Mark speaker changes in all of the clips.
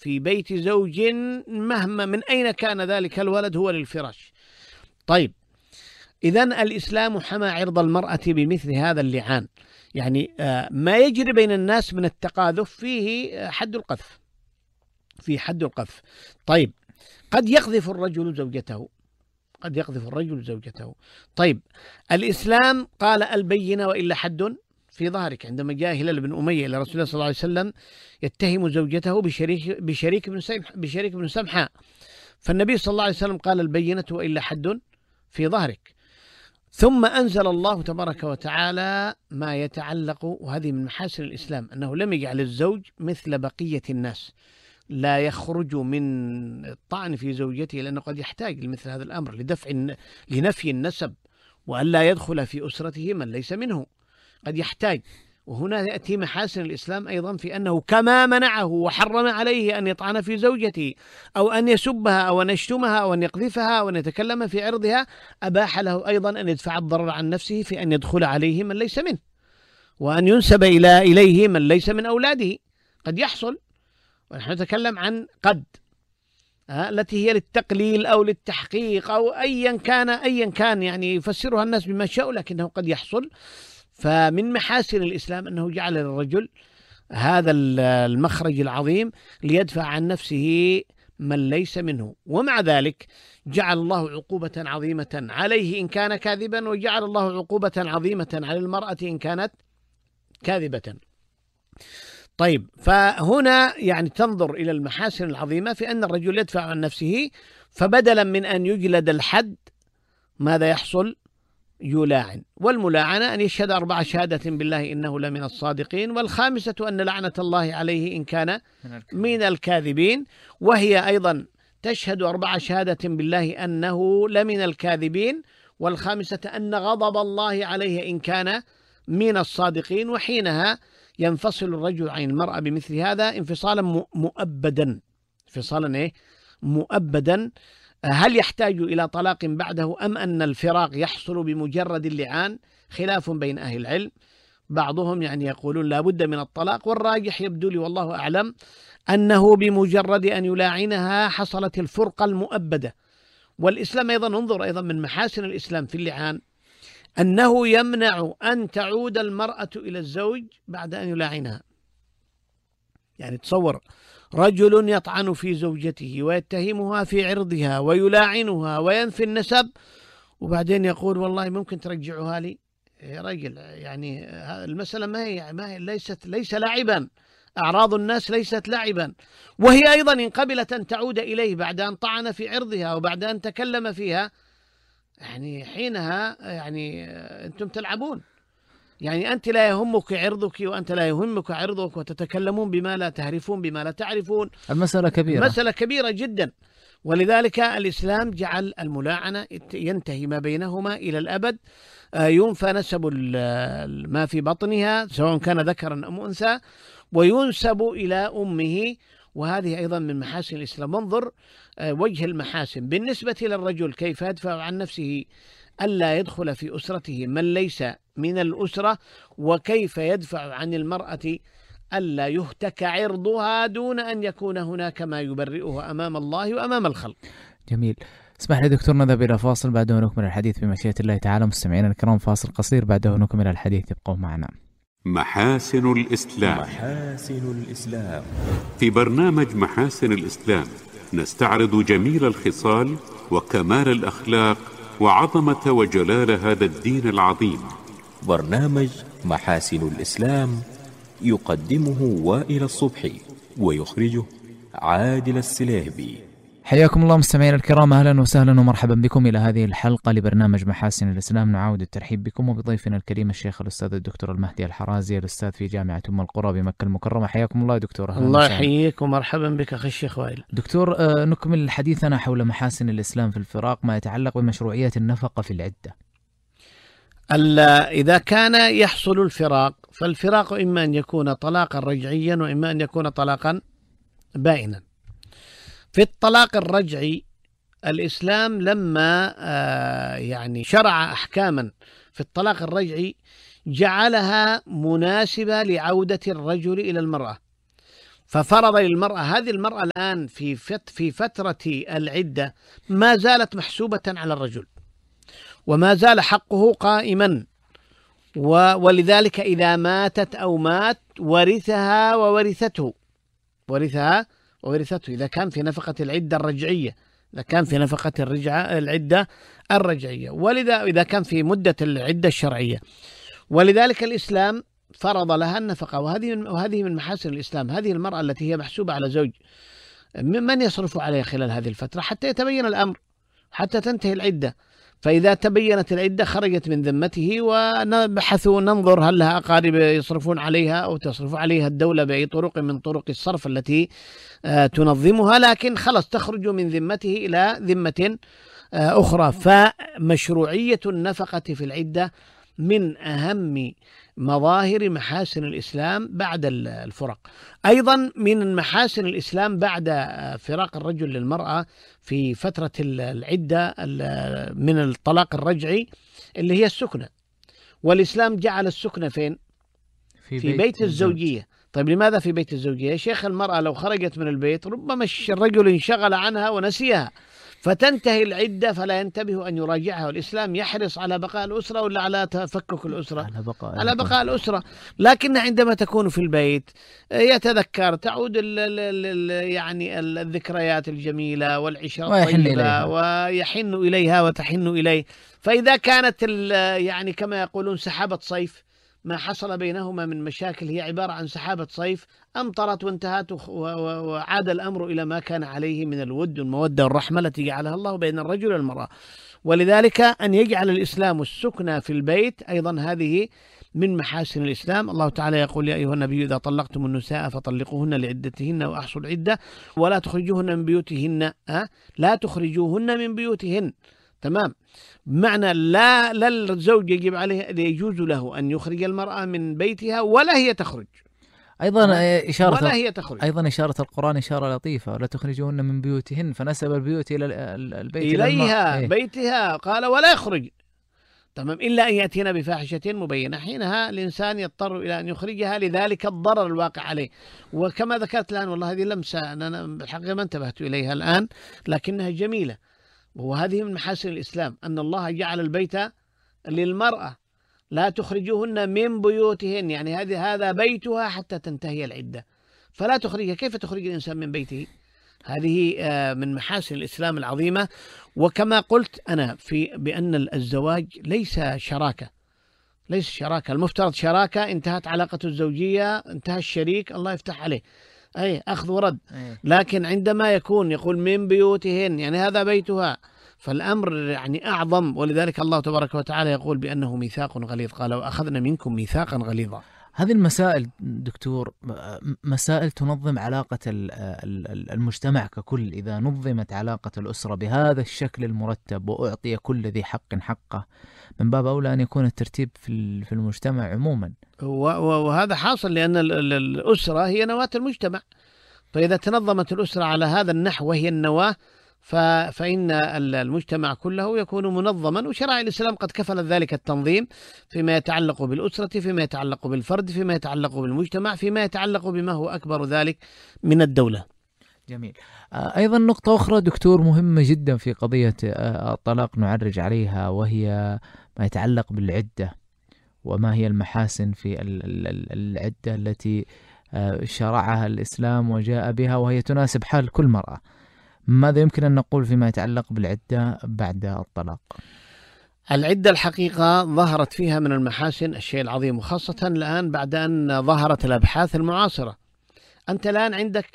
Speaker 1: في بيت زوج مهما من أين كان ذلك الولد هو للفراش. طيب، إذن الإسلام حمى عرض المرأة بمثل هذا اللعان. يعني ما يجري بين الناس من التقاذف فيه حد القذف، في حد القذف. طيب، قد يقذف الرجل زوجته، قد يقذف الرجل زوجته. طيب، الإسلام قال البينة وإلا حد في ظهرك. عندما جاء هلال بن أمية إلى رسول الله صلى الله عليه وسلم يتهم زوجته بشريك بن سمحاء، فالنبي صلى الله عليه وسلم قال البينة وإلا حد في ظهرك. ثم أنزل الله تبارك وتعالى ما يتعلق، وهذه من محاسن الإسلام، أنه لم يجعل الزوج مثل بقية الناس، لا يخرج من الطعن في زوجته، لأنه قد يحتاج لمثل هذا الأمر لنفي النسب، وألا يدخل في أسرته من ليس منه، قد يحتاج. وهنا يأتي محاسن الإسلام أيضا في أنه كما منعه وحرم عليه أن يطعن في زوجته أو أن يسبها أو أن يشتمها أو أن يقذفها أو أن يتكلم في عرضها، أباح له أيضا أن يدفع الضرر عن نفسه في أن يدخل عليه من ليس منه، وأن ينسب إليه من ليس من أولاده. قد يحصل، ونحن نتكلم عن قد التي هي للتقليل أو للتحقيق أو أيا كان، يعني يفسرها الناس بما شاءوا، لكنه قد يحصل. فمن محاسن الإسلام أنه جعل للرجل هذا المخرج العظيم ليدفع عن نفسه من ليس منه. ومع ذلك جعل الله عقوبة عظيمة عليه إن كان كاذبا، وجعل الله عقوبة عظيمة على المرأة إن كانت كاذبة. طيب، فهنا يعني تنظر إلى المحاسن العظيمة في أن الرجل يدفع عن نفسه، فبدلا من أن يجلد الحد ماذا يحصل؟ يلاعن. والملاعنة أن يشهد 4 شهادة بالله إنه لمن الصادقين، والخامسة أن لعنة الله عليه إن كان من الكاذبين، وهي أيضا تشهد 4 شهادة بالله أنه لمن الكاذبين، والخامسة أن غضب الله عليه إن كان من الصادقين. وحينها ينفصل الرجل عن المرأة بمثل هذا انفصالا مؤبدا، انفصالا مؤبدا. هل يحتاج إلى طلاق بعده أم أن الفراق يحصل بمجرد اللعان؟ خلاف بين أهل العلم، بعضهم يعني يقولون لا بد من الطلاق، والراجح يبدو لي والله أعلم أنه بمجرد أن يلاعنها حصلت الفرقة المؤبدة. والإسلام أيضا انظر أيضا من محاسن الإسلام في اللعان أنه يمنع أن تعود المرأة إلى الزوج بعد أن يلاعنها. يعني تصور رجل يطعن في زوجته ويتهمها في عرضها ويلاعنها وينفي النسب، وبعدين يقول والله ممكن ترجعها لي. يا رجل، يعني المسألة ما هي ليس لعبا، أعراض الناس ليست لعبا. وهي أيضا إن قبلت أن تعود إليه بعد أن طعن في عرضها وبعد أن تكلم فيها، يعني حينها يعني أنتم تلعبون. يعني أنت لا يهمك عرضك وأنت لا يهمك عرضك، وتتكلمون بما لا تعرفون بما لا تعرفون.
Speaker 2: المسألة كبيرة،
Speaker 1: مسألة كبيرة جدا. ولذلك الإسلام جعل الملاعنة ينتهي ما بينهما إلى الأبد، ينفى نسب ما في بطنها سواء كان ذكرا أم أنثى، وينسب إلى أمه. وهذه أيضا من محاسن الإسلام. انظر وجه المحاسن بالنسبة للرجل كيف يدفع عن نفسه ألا يدخل في أسرته من ليس من الأسرة، وكيف يدفع عن المرأة ألا يهتك عرضها دون أن يكون هناك ما يبرئه أمام الله وأمام الخلق.
Speaker 2: جميل. اسمح لي دكتور نذهب إلى فاصل، بعده نكمل الحديث بمشيئة الله تعالى. مستمعينا الكرام، فاصل قصير بعده نكمل الحديث، ابقوا معنا.
Speaker 3: محاسن الإسلام.
Speaker 4: محاسن الإسلام.
Speaker 3: في برنامج محاسن الإسلام نستعرض جميل الخصال وكمال الأخلاق وعظمة وجلال هذا الدين العظيم.
Speaker 4: برنامج محاسن الإسلام يقدمه وائل الصبحي ويخرجه عادل السليهبي.
Speaker 2: حياكم الله مستمعينا الكرام، أهلا وسهلا ومرحبا بكم إلى هذه الحلقة لبرنامج محاسن الإسلام. نعاود الترحيب بكم وبضيفنا الكريم الشيخ الأستاذ الدكتور المهدي الحرازي، الأستاذ في جامعة أم القرى بمكة المكرمة. حياكم الله دكتور.
Speaker 1: الله يحييك ومرحبا بك أخي الشيخ وائل.
Speaker 2: دكتور، نكمل حديثنا حول محاسن الإسلام في الفراق، ما يتعلق بمشروعية النفقة في العدة.
Speaker 1: إذا كان يحصل الفراق، فالفراق إما أن يكون طلاقا رجعيا وإما أن يكون طلاقا بائنا. في الطلاق الرجعي الإسلام لما يعني شرع أحكاما في الطلاق الرجعي جعلها مناسبة لعودة الرجل إلى المرأة، ففرض للمرأة، هذه المرأة الآن في فترة العدة ما زالت محسوبة على الرجل، وما زال حقه قائما، ولذلك إذا ماتت أو مات ورثها وورثته، إذا كان في نفقة العدة الرجعية، العدة الرجعية، ولذا إذا كان في مدة العدة الشرعية. ولذلك الإسلام فرض لها النفقة، وهذه من محاسن الإسلام. هذه المرأة التي هي محسوبة على زوج، من يصرف عليها خلال هذه الفترة حتى يتبين الأمر، حتى تنتهي العدة. فإذا تبينت العدة خرجت من ذمته، ونبحثوا ننظر هل لها أقارب يصرفون عليها أو تصرف عليها الدولة بأي طرق من طرق الصرف التي تنظمها، لكن خلص تخرج من ذمته إلى ذمة أخرى. فمشروعية النفقة في العدة من أهم مظاهر محاسن الإسلام بعد الفرق. أيضا من محاسن الإسلام بعد فراق الرجل للمرأة في فترة العدة من الطلاق الرجعي اللي هي السكنة. والإسلام جعل السكنة فين؟ في بيت الزوجية. طيب لماذا في بيت الزوجية؟ يا شيخ المرأة لو خرجت من البيت ربما الرجل انشغل عنها ونسيها، فتنتهي العدة فلا ينتبه أن يراجعها. والإسلام يحرص على بقاء الأسرة ولا على تفكك الأسرة؟ على بقاء الأسرة. لكن عندما تكون في البيت يتذكر، تعود يعني الذكريات الجميلة والعشرة الطيبة، ويحن إليها وتحن إليه. فإذا كانت يعني كما يقولون سحابة صيف، ما حصل بينهما من مشاكل هي عبارة عن سحابة صيف أمطرت وانتهت، وعاد الأمر إلى ما كان عليه من الود والمودة والرحمة التي جعلها الله بين الرجل والمرأة. ولذلك أن يجعل الإسلام السكنى في البيت أيضا هذه من محاسن الإسلام. الله تعالى يقول: يا أيها النبي إذا طلقتم النساء فطلقوهن لعدتهن وأحصوا العدة ولا تخرجوهن من بيوتهن، لا تخرجوهن من بيوتهن. تمام. بمعنى لا الزوج يجب عليه، يجوز له أن يخرج المرأة من بيتها ولا هي تخرج.
Speaker 2: أيضا إشارة
Speaker 1: ولا هي تخرج.
Speaker 2: أيضا إشارة القرآن إشارة لطيفة: ولا تخرجوهن من بيوتهن، فنسب البيوت إلى البيت
Speaker 1: إليها بيتها، قال ولا يخرج. تمام. إلا أن يأتينا بفاحشة مبينة، حينها الإنسان يضطر إلى أن يخرجها لذلك الضرر الواقع عليه. وكما ذكرت الآن، والله هذه لمسة أنا بالحقيقة ما انتبهت إليها الآن، لكنها جميلة. وهذه من محاسن الإسلام أن الله جعل البيت للمرأة، لا تخرجوهن من بيوتهن، يعني هذا بيتها حتى تنتهي العدة، فلا تخرجها. كيف تخرج الإنسان من بيته؟ هذه من محاسن الإسلام العظيمة. وكما قلت أنا بأن الزواج ليس شراكة، المفترض شراكة، انتهت علاقة الزوجية، انتهى الشريك، الله يفتح عليه، أخذ ورد. لكن عندما يقول من بيوتهن، يعني هذا بيتها، فالأمر يعني أعظم. ولذلك الله تبارك وتعالى يقول بأنه ميثاق غليظ، قال: وأخذنا منكم ميثاقا غليظا.
Speaker 2: هذه المسائل دكتور مسائل تنظم علاقة المجتمع ككل. إذا نظمت علاقة الأسرة بهذا الشكل المرتب وأعطي كل ذي حق حقه، من باب أولى أن يكون الترتيب في المجتمع عموما.
Speaker 1: وهذا حاصل لأن الأسرة هي نواة المجتمع. فإذا تنظمت الأسرة على هذا النحو وهي النواة، فإن المجتمع كله يكون منظما. وشرائع الإسلام قد كفلت ذلك التنظيم فيما يتعلق بالأسرة، فيما يتعلق بالفرد، فيما يتعلق بالمجتمع، فيما يتعلق بما هو أكبر ذلك من الدولة.
Speaker 2: جميل. أيضا نقطة أخرى دكتور مهمة جدا في قضية الطلاق نعرج عليها، وهي ما يتعلق بالعدة، وما هي المحاسن في العدة التي شرعها الإسلام وجاء بها، وهي تناسب حال كل مرأة. ماذا يمكن أن نقول فيما يتعلق بالعدة بعد الطلاق؟
Speaker 1: العدة الحقيقة ظهرت فيها من المحاسن الشيء العظيم، وخاصة الآن بعد أن ظهرت الأبحاث المعاصرة. أنت الآن عندك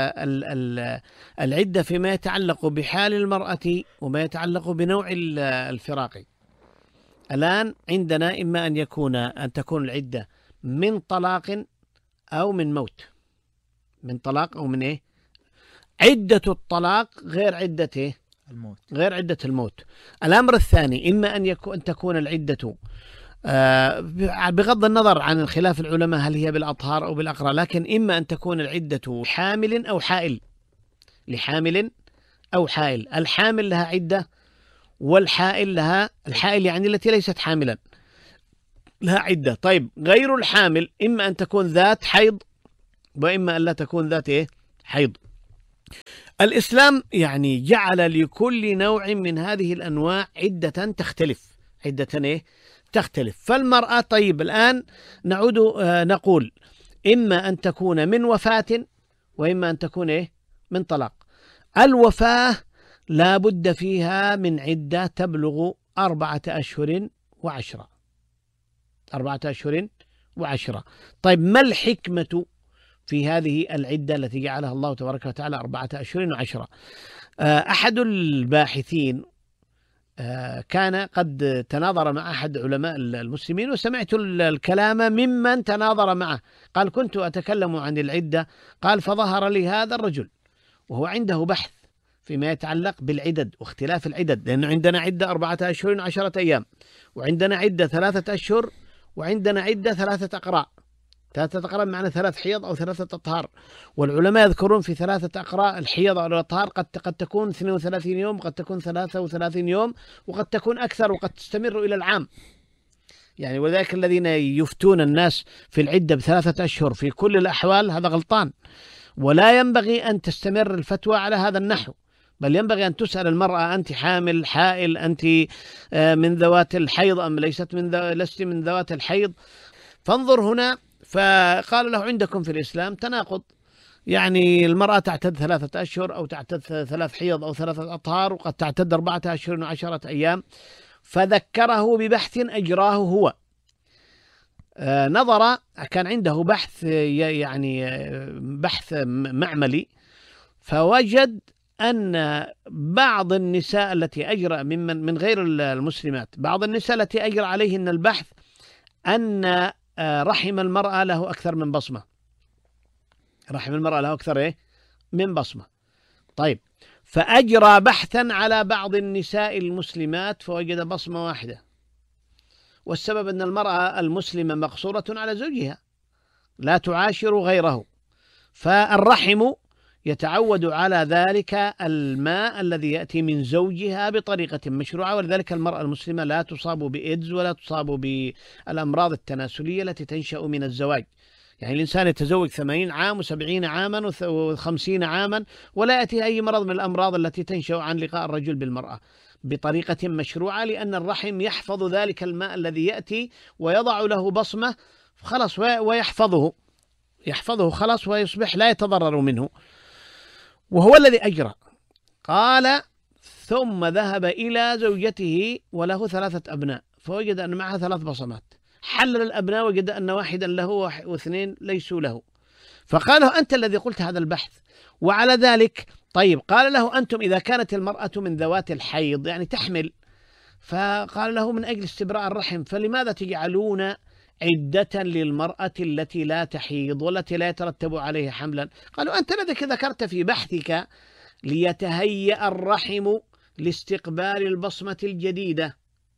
Speaker 1: العدة فيما يتعلق بحال المرأة وما يتعلق بنوع الفراق. الآن عندنا إما أن تكون العدة من طلاق أو من موت. من طلاق أو من إيه؟ عدة الطلاق غير عدة
Speaker 2: الموت.
Speaker 1: غير عدة الموت. الأمر الثاني إما أن تكون العدة بغض النظر عن الخلاف العلماء هل هي بالأطهار أو بالأقرى، لكن إما أن تكون العدة حامل أو حائل. لحامل أو حائل. الحامل لها عدة، والحائل لها، الحائل يعني التي ليست حاملا، لها عدة. طيب غير الحامل إما أن تكون ذات حيض وإما أن لا تكون ذات حيض. الإسلام يعني جعل لكل نوع من هذه الأنواع عدة تختلف، تختلف. فالمرأة طيب الآن نعود نقول إما أن تكون من وفاة وإما أن تكون من طلاق. الوفاة لا بد فيها من عدة تبلغ 4 أشهر و10. 4 أشهر و10. طيب ما الحكمة في هذه العدة التي جعلها الله تبارك وتعالى 4 أشهر و10؟ أحد الباحثين كان قد تناظر مع أحد علماء المسلمين، وسمعت الكلام ممن تناظر معه. قال كنت أتكلم عن العدة، قال فظهر لي هذا الرجل وهو عنده بحث فيما يتعلق بالعدد واختلاف العدد، لأنه عندنا عدة 4 أشهر و10 أيام، وعندنا عدة 3 أشهر، وعندنا عدة 3 أقراء. 3 أقراء معنى 3 حيض أو 3 أطهار. والعلماء يذكرون في 3 أقراء الحيض أو الأطهار قد تكون 32 يوم، وقد تكون 33 يوم، وقد تكون أكثر، وقد تستمر إلى العام. يعني ولذلك الذين يفتون الناس في العدة ب3 أشهر في كل الأحوال هذا غلطان، ولا ينبغي أن تستمر الفتوى على هذا النحو، بل ينبغي أن تسأل المرأة أنت حامل، حائل، أنت من ذوات الحيض أم لست من ذوات الحيض. فانظر هنا، فقال له عندكم في الإسلام تناقض، يعني المرأة تعتد 3 أشهر أو تعتد 3 حيض أو 3 أطهار، وقد تعتد 4 أشهر و10 أيام. فذكره ببحث أجراه هو. نظر، كان عنده بحث يعني بحث معملي، فوجد أن بعض النساء التي أجرى من غير المسلمات، بعض النساء التي أجرى عليهن البحث أن رحم المرأة له أكثر من بصمة. رحم المرأة له أكثر من بصمة. طيب، فأجرى بحثا على بعض النساء المسلمات فوجد بصمة واحدة، والسبب أن المرأة المسلمة مقصورة على زوجها لا تعاشر غيره، فالرحم يتعود على ذلك الماء الذي يأتي من زوجها بطريقة مشروعة. ولذلك المرأة المسلمة لا تصاب بإيدز ولا تصاب بالأمراض التناسلية التي تنشأ من الزواج. يعني الإنسان يتزوج 80 عام و70 عاما و50 عاما ولا يأتي أي مرض من الأمراض التي تنشأ عن لقاء الرجل بالمرأة بطريقة مشروعة، لأن الرحم يحفظ ذلك الماء الذي يأتي ويضع له بصمة خلاص، ويحفظه خلاص، ويصبح لا يتضرر منه. وهو الذي أجرى. قال ثم ذهب إلى زوجته وله 3 أبناء، فوجد أن معها 3 بصمات. حلل الأبناء وجد أن واحدا له و2 ليسوا له. فقال له أنت الذي قلت هذا البحث. وعلى ذلك طيب، قال له أنتم إذا كانت المرأة من ذوات الحيض يعني تحمل، فقال له من أجل استبراء الرحم، فلماذا تجعلون عدة للمرأة التي لا تحيض والتي لا يترتب عليها حملا؟ قالوا أنت الذي ذكرت في بحثك ليتهيأ الرحم لاستقبال البصمة الجديدة،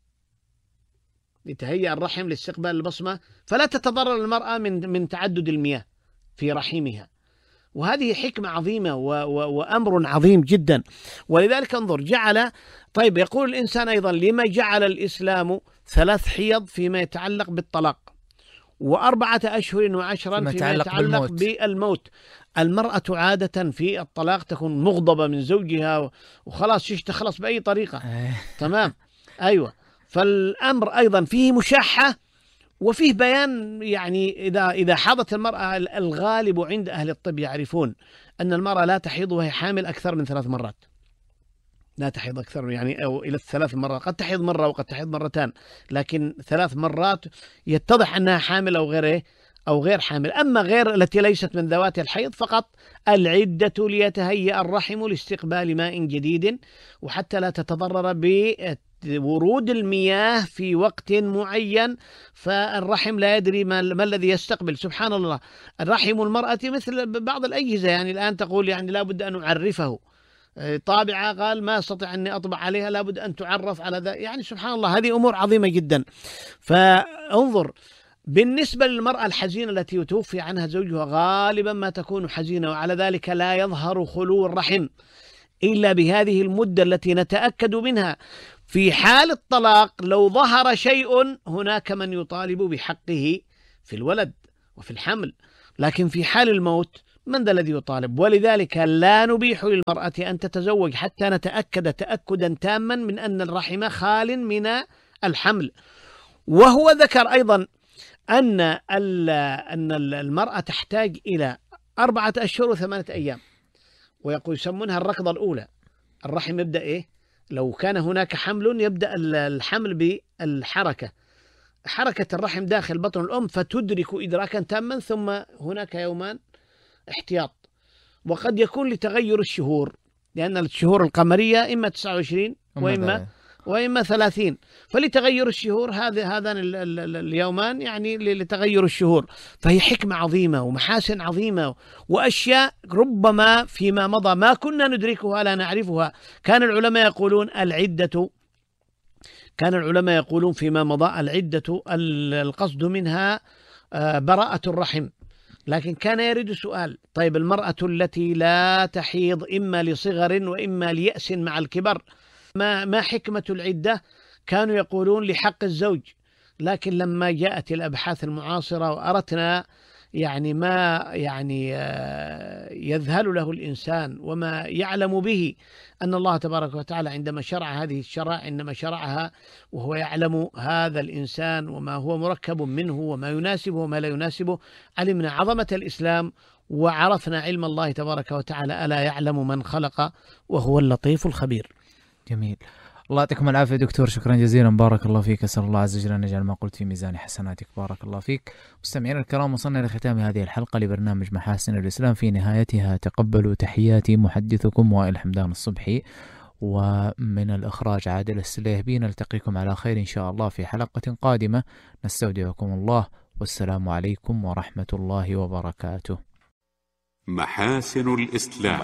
Speaker 1: لتهيأ الرحم لاستقبال البصمة، فلا تتضرر المرأة من تعدد المياه في رحمها. وهذه حكمة عظيمة وأمر عظيم جدا. ولذلك انظر، جعل طيب، يقول الإنسان أيضا لما جعل الإسلام 3 حيض فيما يتعلق بالطلاق، و4 أشهر و10 فيما يتعلق بالموت. المرأة عادة في الطلاق تكون مغضبة من زوجها وخلاص تخلص بأي طريقة. تمام، أيوة. فالأمر أيضا فيه مشاحة وفيه بيان. يعني إذا حاضت المرأة، الغالب عند أهل الطب يعرفون أن المرأة لا تحيض وهي حامل أكثر من 3 مرات، لا تحيض أكثر يعني أو إلى 3 مرات. قد تحيض مرة وقد تحيض مرتان، لكن 3 مرات يتضح أنها حامل أو غير حامل. أما غير التي ليست من ذوات الحيض فقط العدة ليتهيأ الرحم لاستقبال ماء جديد، وحتى لا تتضرر بورود المياه في وقت معين، فالرحم لا يدري ما الذي يستقبل. سبحان الله، الرحم المرأة مثل بعض الأجهزة، يعني الآن تقول يعني لابد أن أعرفه، طابعة قال ما أستطيع أني أطبع عليها، لابد أن تعرف على ذا. يعني سبحان الله، هذه أمور عظيمة جدا. فانظر، بالنسبة للمرأة الحزينة التي يتوفي عنها زوجها غالبا ما تكون حزينة، وعلى ذلك لا يظهر خلو الرحم إلا بهذه المدة التي نتأكد منها. في حال الطلاق لو ظهر شيء هناك من يطالب بحقه في الولد وفي الحمل. لكن في حال الموت من ذا الذي يطالب؟ ولذلك لا نبيح للمرأة أن تتزوج حتى نتأكد تأكدا تاما من أن الرحم خال من الحمل. وهو ذكر أيضا أن المرأة تحتاج إلى 4 أشهر و8 أيام، ويقول يسمونها الركضة الأولى. الرحم يبدأ إيه؟ لو كان هناك حمل يبدأ الحمل بالحركة، حركة الرحم داخل بطن الأم، فتدرك إدراكا تاما، ثم هناك يومان احتياط. وقد يكون لتغير الشهور، لأن الشهور القمرية إما 29 وإما 30، فلتغير الشهور هذان اليومان يعني لتغير الشهور. فهي حكمة عظيمة ومحاسن عظيمة وأشياء ربما فيما مضى ما كنا ندركها لا نعرفها. كان العلماء يقولون فيما مضى العدة القصد منها براءة الرحم، لكن كان يرد سؤال: طيب المرأة التي لا تحيض إما لصغر وإما ليأس مع الكبر، ما حكمة العدة؟ كانوا يقولون لحق الزوج، لكن لما جاءت الأبحاث المعاصرة وأردنا يعني ما يعني يذهل له الإنسان وما يعلم به أن الله تبارك وتعالى عندما شرع هذه الشرائع إنما شرعها وهو يعلم هذا الإنسان وما هو مركب منه وما يناسبه وما لا يناسبه. علمنا عظمة الإسلام وعرفنا علم الله تبارك وتعالى: ألا يعلم من خلق وهو اللطيف الخبير.
Speaker 2: جميل. الله يعطيكم العافية دكتور، شكرا جزيلا، بارك الله فيك. أسأل الله عز وجل أن يجعل ما قلت في ميزان حسناتك، بارك الله فيك. مستمعينا الكرام، وصلنا لختام هذه الحلقة لبرنامج محاسن الإسلام. في نهايتها تقبلوا تحياتي محدثكم وائل حمدان الصبحي، ومن الإخراج عادل السليهبي. نلتقيكم على خير إن شاء الله في حلقة قادمة. نستودعكم الله، والسلام عليكم ورحمة الله وبركاته.
Speaker 3: محاسن الإسلام.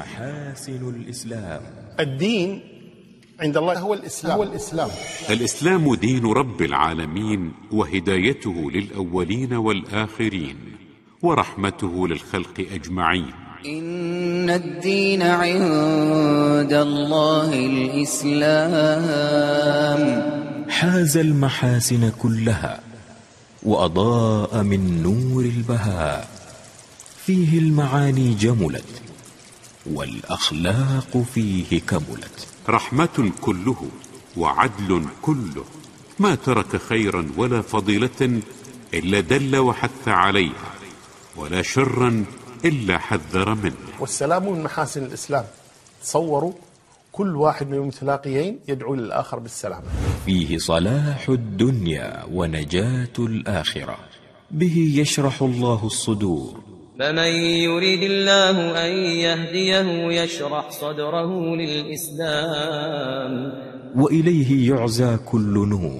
Speaker 5: الدين عند الله هو الإسلام.
Speaker 3: الإسلام دين رب العالمين، وهدايته للأولين والآخرين، ورحمته للخلق أجمعين.
Speaker 6: إن الدين عند الله الإسلام.
Speaker 4: حاز المحاسن كلها وأضاء من نور البهاء، فيه المعاني جملت والأخلاق فيه كملت.
Speaker 3: رحمة كله وعدل كله، ما ترك خيرا ولا فضيلة إلا دل وحث عليها، ولا شرا إلا حذر منه.
Speaker 5: والسلام من محاسن الإسلام. تصوروا كل واحد من المتلاقيين يدعو للآخر بالسلام.
Speaker 4: فيه صلاح الدنيا ونجاة الآخرة، به يشرح الله الصدور.
Speaker 7: فمن يريد الله أن يهديه يشرح صدره للإسلام،
Speaker 4: وإليه يعزى كل نور.